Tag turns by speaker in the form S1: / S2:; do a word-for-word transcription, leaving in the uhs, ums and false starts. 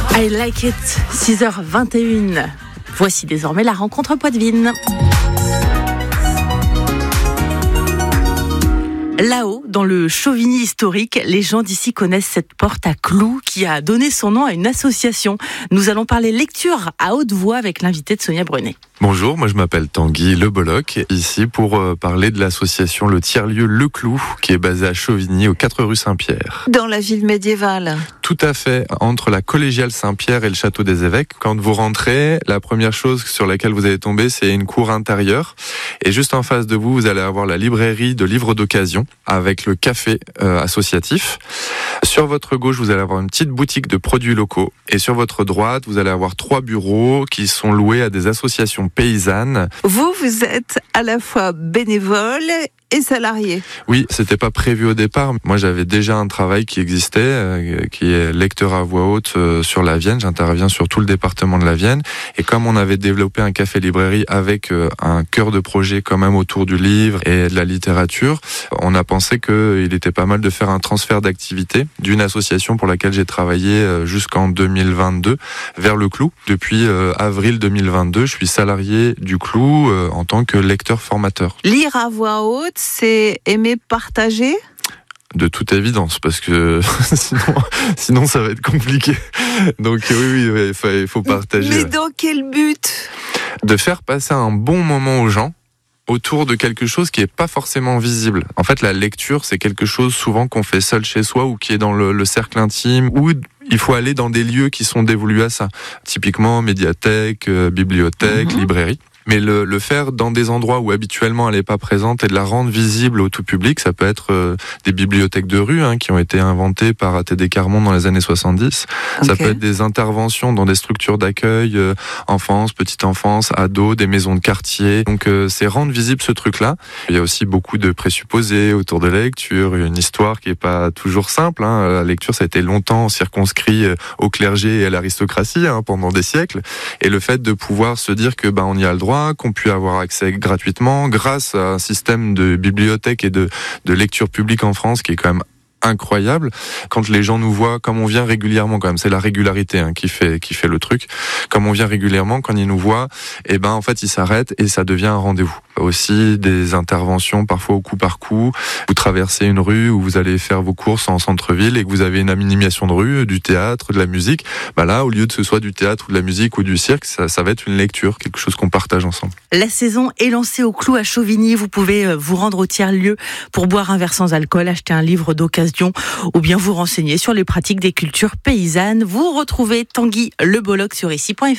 S1: I like it, six heures vingt et une. Voici désormais la rencontre Poitevine. Là-haut, dans le Chauvigny historique, les gens d'ici connaissent cette porte à clous qui a donné son nom à une association. Nous allons parler lecture à haute voix avec l'invité de Sonia Brunet.
S2: Bonjour, moi je m'appelle Tanguy Le Bolloc, ici pour euh, parler de l'association Le Tiers-Lieu Le Clou, qui est basée à Chauvigny, aux quatre rue Saint-Pierre.
S3: Dans la ville médiévale.
S2: Tout à fait, entre la collégiale Saint-Pierre et le château des évêques. Quand vous rentrez, la première chose sur laquelle vous allez tomber, c'est une cour intérieure. Et juste en face de vous, vous allez avoir la librairie de livres d'occasion, avec le café euh, associatif. Sur votre gauche, vous allez avoir une petite boutique de produits locaux. Et sur votre droite, vous allez avoir trois bureaux qui sont loués à des associations paysannes.
S3: Vous, vous êtes à la fois bénévole et salarié.
S2: Oui, c'était pas prévu au départ. Moi, j'avais déjà un travail qui existait, euh, qui est lecteur à voix haute euh, sur la Vienne. J'interviens sur tout le département de la Vienne. Et comme on avait développé un café-librairie avec euh, un cœur de projet quand même autour du livre et de la littérature, on a pensé qu'il était pas mal de faire un transfert d'activité d'une association pour laquelle j'ai travaillé euh, jusqu'en deux mille vingt-deux vers le Clou. Depuis euh, avril deux mille vingt-deux, je suis salarié du Clou euh, en tant que lecteur formateur.
S3: Lire à voix haute, c'est aimer partager ?
S2: De toute évidence, parce que sinon, sinon ça va être compliqué. Donc oui, oui, il faut, il faut partager.
S3: Mais dans quel but ?
S2: De faire passer un bon moment aux gens autour de quelque chose qui est pas forcément visible. En fait, la lecture, c'est quelque chose souvent qu'on fait seul chez soi ou qui est dans le, le cercle intime, ou il faut aller dans des lieux qui sont dévolus à ça. Typiquement, médiathèque, euh, bibliothèque, mmh. librairie. Mais le, le faire dans des endroits où habituellement elle n'est pas présente et de la rendre visible au tout public, ça peut être euh, des bibliothèques de rue hein, qui ont été inventées par A T D Carmont dans les années soixante-dix. Okay. Ça peut être des interventions dans des structures d'accueil, euh, enfance, petite enfance, ados, des maisons de quartier. Donc euh, c'est rendre visible ce truc-là. Il y a aussi beaucoup de présupposés autour de la lecture, une histoire qui est pas toujours simple. Hein. La lecture, ça a été longtemps circonscrit au clergé et à l'aristocratie hein, pendant des siècles. Et le fait de pouvoir se dire que ben on y a le droit, qu'on puisse avoir accès gratuitement grâce à un système de bibliothèque et de, de lecture publique en France qui est quand même incroyable. Quand les gens nous voient, comme on vient régulièrement quand même, c'est la régularité hein, qui fait qui fait le truc. Comme on vient régulièrement, quand ils nous voient, et eh ben en fait ils s'arrêtent et ça devient un rendez-vous. Aussi des interventions parfois au coup par coup. Vous traversez une rue où vous allez faire vos courses en centre-ville et que vous avez une animation de rue, du théâtre, de la musique. Bah là, au lieu de ce soit du théâtre ou de la musique ou du cirque, ça, ça va être une lecture, quelque chose qu'on partage ensemble.
S1: La saison est lancée au Clou à Chauvigny. Vous pouvez vous rendre au tiers-lieu pour boire un verre sans alcool, acheter un livre d'occasion ou bien vous renseigner sur les pratiques des cultures paysannes. Vous retrouvez Tanguy Le Bolloc sur ici point f r.